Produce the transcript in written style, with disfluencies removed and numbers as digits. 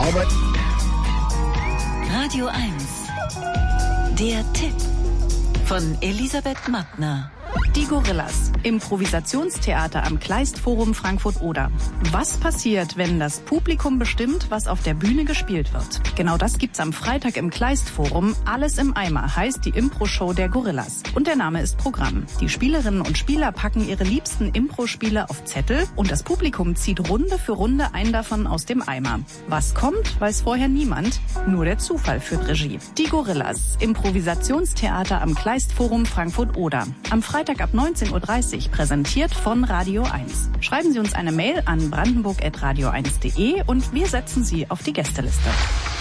Arbeit. Radio 1. Der Tipp von Elisabeth Mattner. Die Gorillas. Improvisationstheater am Kleistforum Frankfurt-Oder. Was passiert, wenn das Publikum bestimmt, was auf der Bühne gespielt wird? Genau das gibt's am Freitag im Kleistforum. Alles im Eimer heißt die Impro-Show der Gorillas. Und der Name ist Programm. Die Spielerinnen und Spieler packen ihre liebsten Impro-Spiele auf Zettel und das Publikum zieht Runde für Runde einen davon aus dem Eimer. Was kommt, weiß vorher niemand. Nur der Zufall führt Regie. Die Gorillas. Improvisationstheater am Kleistforum Frankfurt-Oder. Am Freitag ab 19.30 Uhr, präsentiert von Radio 1. Schreiben Sie uns eine Mail an brandenburg@radio1.de und wir setzen Sie auf die Gästeliste.